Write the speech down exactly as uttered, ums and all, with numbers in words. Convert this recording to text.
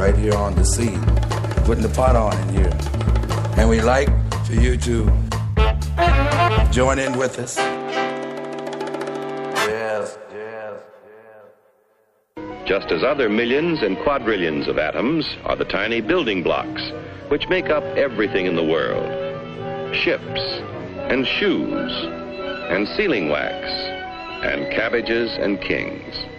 right here on the seed, putting the pot on in here. And we like for you to join in with us. Yes, yes, yes. Just as other millions and quadrillions of atoms are the tiny building blocks which make up everything in the world. Ships and shoes and sealing wax and cabbages and kings.